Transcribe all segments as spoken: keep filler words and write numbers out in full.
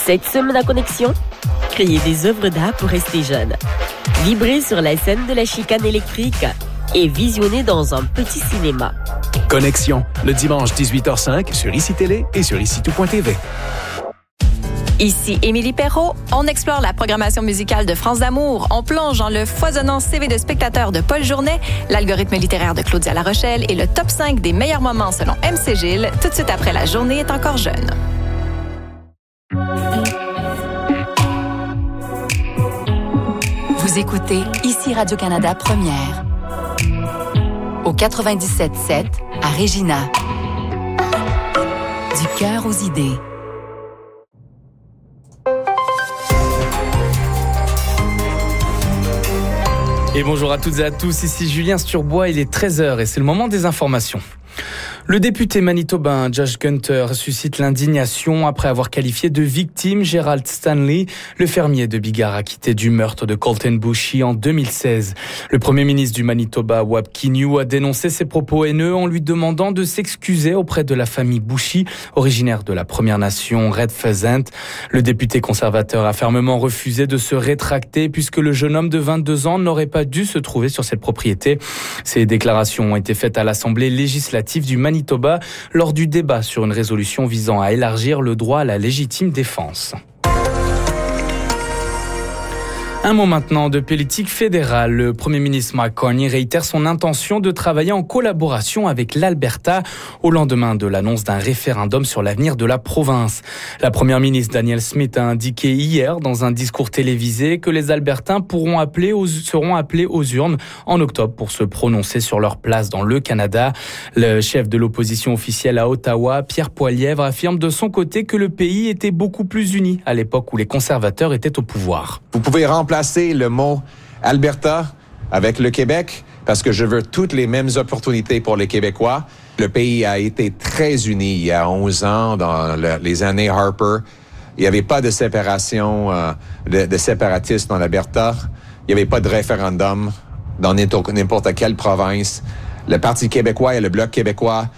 Cette semaine à Connexion, créer des œuvres d'art pour rester jeune. Vibrer sur la scène de la chicane électrique et visionner dans un petit cinéma. Connexion, le dimanche dix-huit heures cinq sur Ici Télé et sur ici tout point t v. Ici Émilie Perrault. On explore la programmation musicale de France d'Amour. On plonge dans le foisonnant C V de spectateurs de Paul Journet, l'algorithme littéraire de Claudia La Rochelle et le top cinq des meilleurs moments selon M C Gilles, tout de suite après La journée est encore jeune. Vous écoutez Ici Radio-Canada Première. Au quatre-vingt-dix-sept sept à Regina. Du cœur aux idées. Et bonjour à toutes et à tous, ici Julien Sturbois, il est treize heures et c'est le moment des informations. Le député manitobain Josh Gunter suscite l'indignation après avoir qualifié de victime Gerald Stanley, le fermier de Biggar acquitté du meurtre de Colton Bushy en deux mille seize. Le premier ministre du Manitoba, Wab Kinew, a dénoncé ses propos haineux en lui demandant de s'excuser auprès de la famille Bushy, originaire de la Première Nation Red Pheasant. Le député conservateur a fermement refusé de se rétracter puisque le jeune homme de vingt-deux ans n'aurait pas dû se trouver sur cette propriété. Ces déclarations ont été faites à l'Assemblée législative du Manitoba lors du débat sur une résolution visant à élargir le droit à la légitime défense. Un mot maintenant de politique fédérale. Le Premier ministre Mark Carney réitère son intention de travailler en collaboration avec l'Alberta au lendemain de l'annonce d'un référendum sur l'avenir de la province. La Première ministre Danielle Smith a indiqué hier dans un discours télévisé que les Albertains pourront appeler aux, seront appelés aux urnes en octobre pour se prononcer sur leur place dans le Canada. Le chef de l'opposition officielle à Ottawa, Pierre Poilievre, affirme de son côté que le pays était beaucoup plus uni à l'époque où les conservateurs étaient au pouvoir. Vous pouvez remplacer le mot Alberta avec le Québec parce que je veux toutes les mêmes opportunités pour les Québécois. Le pays a été très uni il y a onze ans, dans le, les années Harper. Il n'y avait pas de séparation, euh, de, de séparatistes dans l'Alberta. Il n'y avait pas de référendum dans n'importe quelle province. Le Parti québécois et le Bloc québécois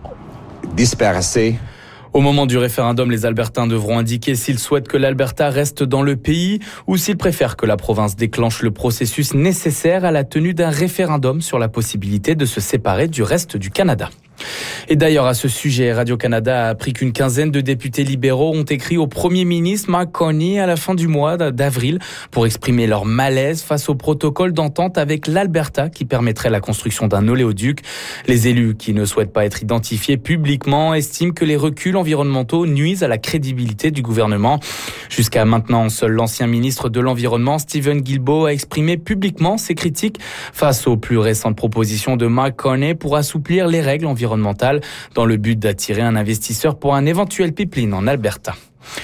disparaissaient. Au moment du référendum, les Albertains devront indiquer s'ils souhaitent que l'Alberta reste dans le pays ou s'ils préfèrent que la province déclenche le processus nécessaire à la tenue d'un référendum sur la possibilité de se séparer du reste du Canada. Et d'ailleurs, à ce sujet, Radio-Canada a appris qu'une quinzaine de députés libéraux ont écrit au Premier ministre Mark Carney à la fin du mois d'avril pour exprimer leur malaise face au protocole d'entente avec l'Alberta qui permettrait la construction d'un oléoduc. Les élus qui ne souhaitent pas être identifiés publiquement estiment que les reculs environnementaux nuisent à la crédibilité du gouvernement. Jusqu'à maintenant, seul l'ancien ministre de l'Environnement, Stephen Guilbeault, a exprimé publiquement ses critiques face aux plus récentes propositions de Mark Carney pour assouplir les règles environnementales dans le but d'attirer un investisseur pour un éventuel pipeline en Alberta.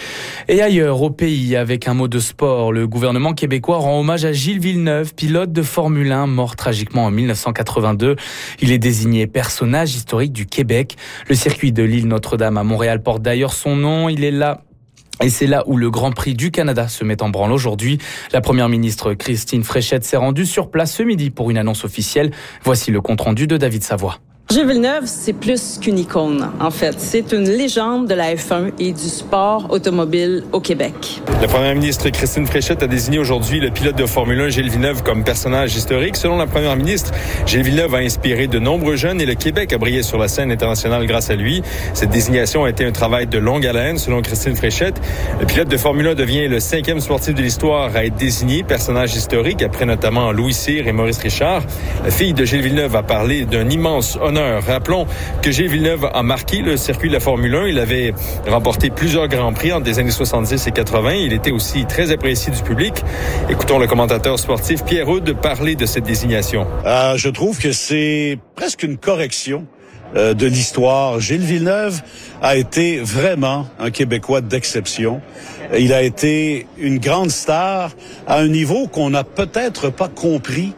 Et ailleurs, au pays, avec un mot de sport, le gouvernement québécois rend hommage à Gilles Villeneuve, pilote de Formule un, mort tragiquement en dix-neuf cent quatre-vingt-deux. Il est désigné personnage historique du Québec. Le circuit de l'île Notre-Dame à Montréal porte d'ailleurs son nom. Il est là. Et c'est là où le Grand Prix du Canada se met en branle aujourd'hui. La première ministre Christine Fréchette s'est rendue sur place ce midi pour une annonce officielle. Voici le compte-rendu de David Savoie. Gilles Villeneuve, c'est plus qu'une icône, en fait. C'est une légende de la F un et du sport automobile au Québec. La première ministre Christine Fréchette a désigné aujourd'hui le pilote de Formule un, Gilles Villeneuve, comme personnage historique. Selon la première ministre, Gilles Villeneuve a inspiré de nombreux jeunes et le Québec a brillé sur la scène internationale grâce à lui. Cette désignation a été un travail de longue haleine, selon Christine Fréchette. Le pilote de Formule un devient le cinquième sportif de l'histoire à être désigné personnage historique, après notamment Louis Cyr et Maurice Richard. La fille de Gilles Villeneuve a parlé d'un immense honneur. Rappelons que Gilles Villeneuve a marqué le circuit de la Formule un. Il avait remporté plusieurs grands prix entre les années soixante-dix et quatre-vingts. Il était aussi très apprécié du public. Écoutons le commentateur sportif Pierre Houde parler de cette désignation. Euh, je trouve que c'est presque une correction euh, de l'histoire. Gilles Villeneuve a été vraiment un Québécois d'exception. Il a été une grande star à un niveau qu'on n'a peut-être pas compris.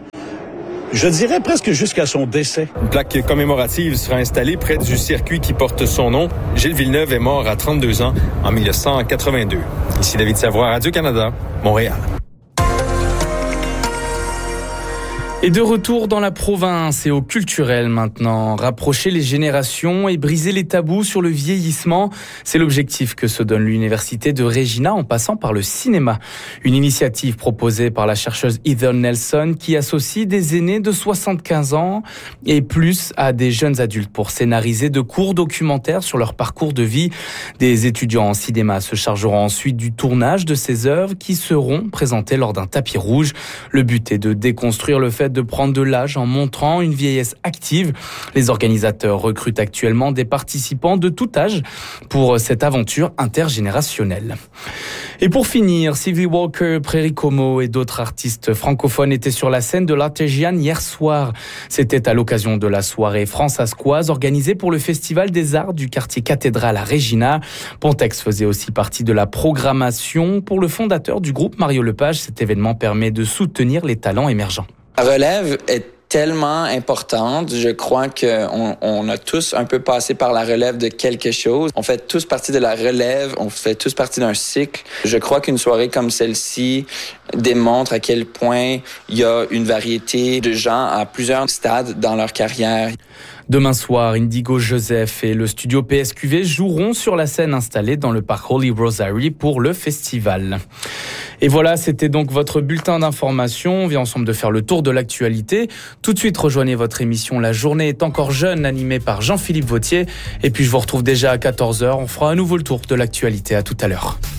Je dirais presque jusqu'à son décès. Une plaque commémorative sera installée près du circuit qui porte son nom. Gilles Villeneuve est mort à trente-deux ans en dix-neuf cent quatre-vingt-deux. Ici David Savoie, Radio-Canada, Montréal. Et de retour dans la province et au culturel maintenant. Rapprocher les générations et briser les tabous sur le vieillissement, c'est l'objectif que se donne l'université de Regina en passant par le cinéma. Une initiative proposée par la chercheuse Heather Nelson qui associe des aînés de soixante-quinze ans et plus à des jeunes adultes pour scénariser de courts documentaires sur leur parcours de vie. Des étudiants en cinéma se chargeront ensuite du tournage de ces œuvres qui seront présentées lors d'un tapis rouge. Le but est de déconstruire le fait de prendre de l'âge en montrant une vieillesse active. Les organisateurs recrutent actuellement des participants de tout âge pour cette aventure intergénérationnelle. Et pour finir, Sylvie Walker, Prairie Como et d'autres artistes francophones étaient sur la scène de l'Artésiane hier soir. C'était à l'occasion de la soirée France-Asquoise organisée pour le Festival des Arts du quartier Cathédrale à Regina. Pontex faisait aussi partie de la programmation. Pour le fondateur du groupe, Mario Lepage, cet événement permet de soutenir les talents émergents. La relève est tellement importante. Je crois qu'on on a tous un peu passé par la relève de quelque chose. On fait tous partie de la relève, on fait tous partie d'un cycle. Je crois qu'une soirée comme celle-ci démontre à quel point il y a une variété de gens à plusieurs stades dans leur carrière. Demain soir, Indigo Joseph et le studio P S Q V joueront sur la scène installée dans le parc Holy Rosary pour le festival. Et voilà, c'était donc votre bulletin d'information. On vient ensemble de faire le tour de l'actualité. Tout de suite, rejoignez votre émission La journée est encore jeune, animée par Jean-Philippe Vautier. Et puis, je vous retrouve déjà à quatorze heures. On fera à nouveau le tour de l'actualité. À tout à l'heure.